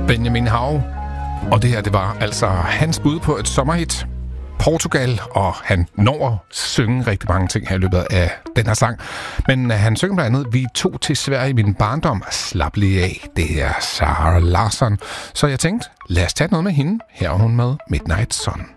Benjamin Hav. Og det her, det var altså hans bud på et sommerhit. Portugal, og han når at synge rigtig mange ting her i løbet af den her sang. Men han synger blandt andet, vi tog til Sverige i min barndom. Slap lige af, det er Sara Larsson. Så jeg tænkte, lad os tage noget med hende. Her er hun med Midnight Sun.